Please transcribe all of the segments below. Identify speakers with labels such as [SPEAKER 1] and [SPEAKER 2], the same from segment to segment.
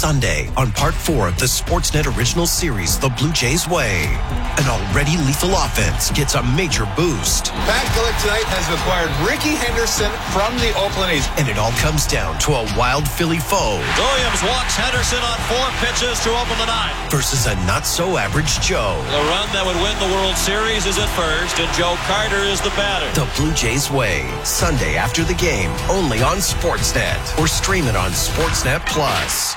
[SPEAKER 1] Sunday on Part 4 of the Sportsnet original series, The Blue Jays Way. An already lethal offense gets a major boost.
[SPEAKER 2] Pat Gillick tonight has acquired Ricky Henderson from the Oakland A's.
[SPEAKER 1] And it all comes down to a wild Philly foe.
[SPEAKER 3] Williams walks Henderson on 4 pitches to open the 9th.
[SPEAKER 1] Versus a not-so-average Joe.
[SPEAKER 3] The run that would win the World Series is at first, and Joe Carter is the batter.
[SPEAKER 1] The Blue Jays Way, Sunday after the game, only on Sportsnet. Or stream it on Sportsnet Plus.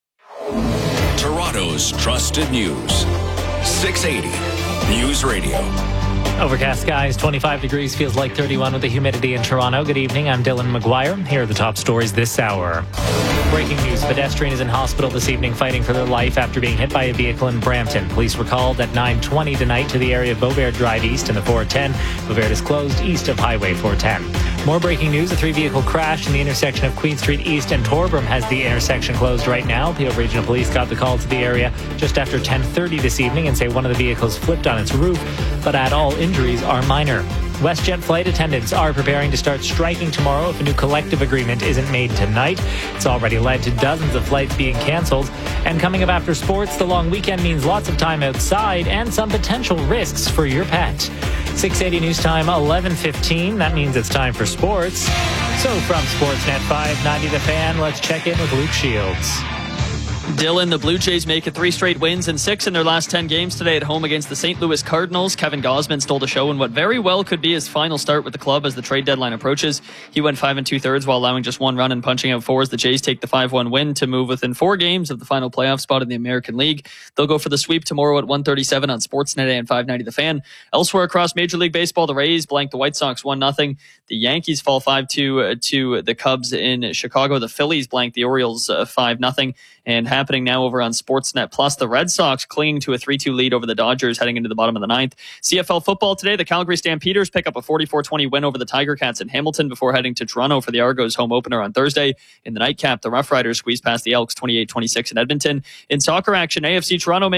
[SPEAKER 4] Toronto's trusted news. 680 News Radio.
[SPEAKER 5] Overcast skies, 25 degrees, feels like 31 with the humidity in Toronto. Good evening, I'm Dylan McGuire. Here are the top stories this hour. Breaking news, pedestrian is in hospital this evening fighting for their life after being hit by a vehicle in Brampton. Police were called at 9:20 tonight to the area of Beauvert Drive East and the 410. Beauvert is closed east of Highway 410. More breaking news, a 3-vehicle crash in the intersection of Queen Street East and Torbram has the intersection closed right now. Peel Regional Police got the call to the area just after 10:30 this evening and say one of the vehicles flipped on its roof, but all injuries are minor. WestJet flight attendants are preparing to start striking tomorrow if a new collective agreement isn't made tonight. It's already led to dozens of flights being canceled. And coming up after sports, the long weekend means lots of time outside and some potential risks for your pet. 680 news time, 11:15. That means it's time for sports. So from Sportsnet 590 The Fan, let's check in with Luke Shields.
[SPEAKER 6] Dylan, the Blue Jays make it 3 straight wins and 6 in their last 10 games today at home against the St. Louis Cardinals. Kevin Gausman stole the show in what very well could be his final start with the club as the trade deadline approaches. He went 5 2/3 while allowing just 1 run and punching out 4 as the Jays take the 5-1 win to move within 4 games of the final playoff spot in the American League. They'll go for the sweep tomorrow at 1:37 on Sportsnet and 590 The Fan. Elsewhere across Major League Baseball, the Rays blank the White Sox 1-0. The Yankees fall 5-2 to the Cubs in Chicago. The Phillies blank the Orioles 5-0. And happening now over on Sportsnet Plus, the Red Sox clinging to a 3-2 lead over the Dodgers heading into the bottom of the 9th. CFL football today, the Calgary Stampeders pick up a 44-20 win over the Tiger Cats in Hamilton before heading to Toronto for the Argos home opener on Thursday. In the nightcap, the Rough Riders squeezed past the Elks 28-26 in Edmonton. In soccer action, AFC Toronto